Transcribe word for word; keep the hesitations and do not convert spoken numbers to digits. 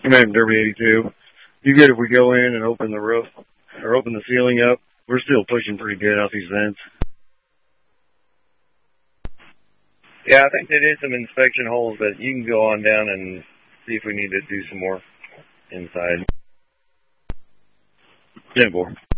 Command Derby eighty-two. You good if we go in and open the roof, or open the ceiling up? We're still pushing pretty good out these vents. Yeah, I think they did some inspection holes, but you can go on down and see if we need to do some more inside. ten four.